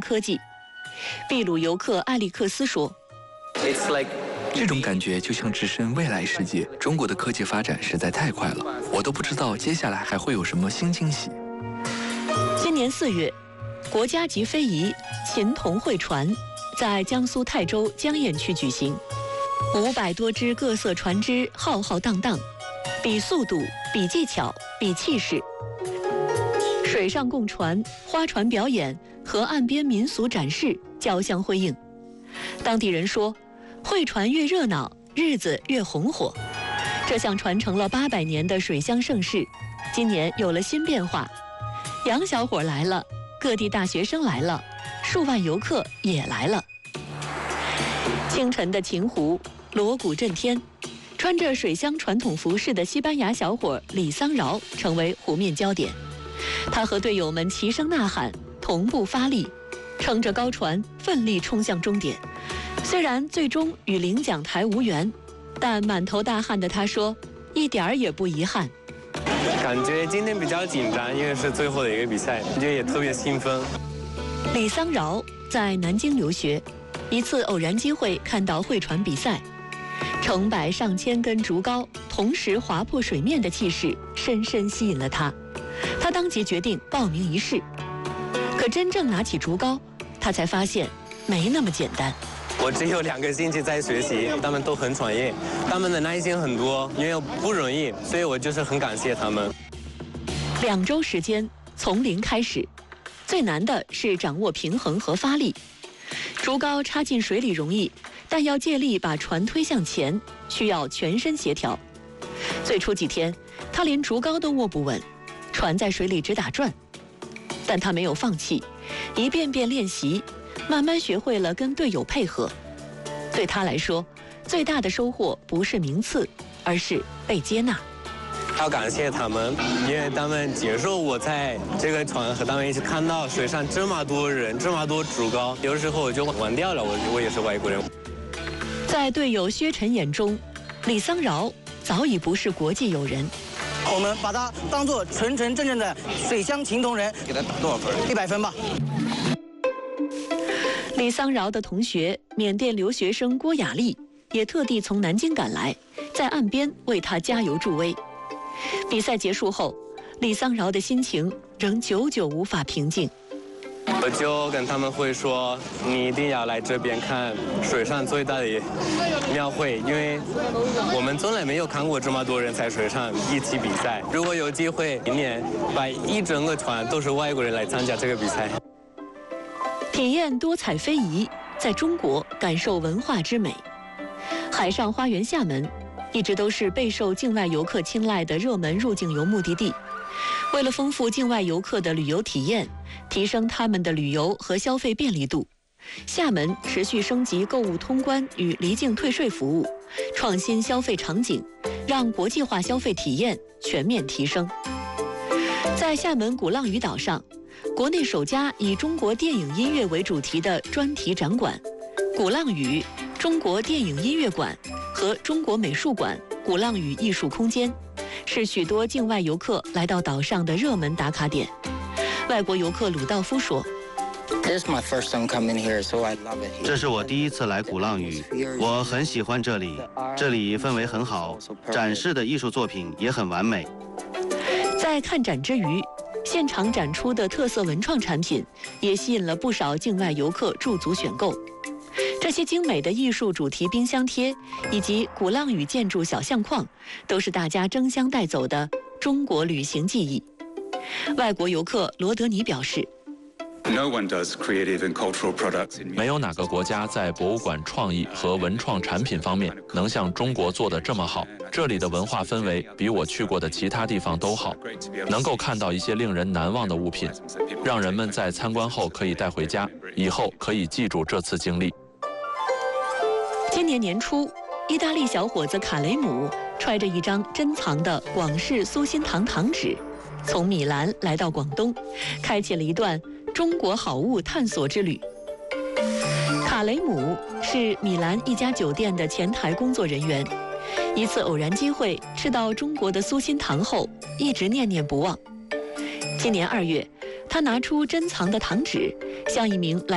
科技。秘鲁游客艾利克斯说：“ 这种感觉就像置身未来世界。中国的科技发展实在太快了，我都不知道接下来还会有什么新惊喜。” 今年4月，国家级非遗琴铜会传在江苏泰州江堰区举行，500多只各色船只浩浩荡荡，比速度，比技巧，比气势。水上共船、花船表演和岸边民俗展示交相辉映。当地人说，会船越热闹，日子越红火。这项传承了800年的水乡盛事，今年有了新变化。洋小伙来了，各地大学生来了，数万游客也来了。清晨的晴湖，锣鼓震天，穿着水乡传统服饰的西班牙小伙李桑饶成为湖面焦点。他和队友们齐声呐喊，同步发力，撑着高船奋力冲向终点。虽然最终与领奖台无缘，但满头大汗的他说，一点儿也不遗憾。 感觉今天比较紧张，因为是最后的一个比赛，感觉也特别兴奋。 李桑饶在南京留学，一次偶然机会看到会船比赛，成百上千根竹篙同时划破水面的气势深深吸引了他，他当即决定报名一试。可真正拿起竹篙，他才发现没那么简单。 我只有2个星期在学习，他们都很专业，他们的耐心很多，因为不容易，所以我就是很感谢他们。 2周时间，从零开始，最难的是掌握平衡和发力。竹篙插进水里容易，但要借力把船推向前，需要全身协调。最初几天，他连竹篙都握不稳，船在水里直打转。但他没有放弃，一遍遍练习，慢慢学会了跟队友配合。对他来说，最大的收获不是名次，而是被接纳。 要感谢他们，因为他们接受我在这个船和他们一起看到水上这么多人，这么多竹篙，有的时候我就忘掉了我也是外国人。 在队友薛晨眼中，李桑饶早已不是国际友人。 我们把他当作纯纯正正的水乡琴童人。给他打多少分？100分吧。 李桑饶的同学缅甸留学生郭雅丽也特地从南京赶来，在岸边为他加油助威。比赛结束后，李桑饶的心情仍久久无法平静。 我就跟他们会说，你一定要来这边看水上最大的庙会，因为我们从来没有看过这么多人在水上一起比赛。如果有机会，明年把一整个船都是外国人来参加这个比赛。 体验多彩非遗，在中国感受文化之美。海上花园厦门一直都是备受境外游客青睐的热门入境游目的地。为了丰富境外游客的旅游体验，提升他们的旅游和消费便利度，厦门持续升级购物通关与离境退税服务，创新消费场景，让国际化消费体验全面提升。在厦门鼓浪屿岛上，国内首家以中国电影音乐为主题的专题展馆——鼓浪屿中国电影音乐馆和中国美术馆鼓浪屿艺术空间，是许多境外游客来到岛上的热门打卡点。外国游客鲁道夫说：“ 这是我第一次来鼓浪屿，我很喜欢这里，这里氛围很好，展示的艺术作品也很完美。” 在看展之余，现场展出的特色文创产品也吸引了不少境外游客驻足选购。这些精美的艺术主题冰箱贴以及鼓浪屿建筑小相框，都是大家争相带走的中国旅行记忆。外国游客罗德尼表示， 没有哪个国家在博物馆创意和文创产品方面能像中国做得这么好。这里的文化氛围比我去过的其他地方都好，能够看到一些令人难忘的物品，让人们在参观后可以带回家，以后可以记住这次经历。 今年年初，意大利小伙子卡雷姆揣着一张珍藏的广式苏心堂糖纸，从米兰来到广东，开启了一段中国好物探索之旅。卡雷姆是米兰一家酒店的前台工作人员，一次偶然机会吃到中国的苏心堂后，一直念念不忘。今年2月，他拿出珍藏的糖纸，向一名来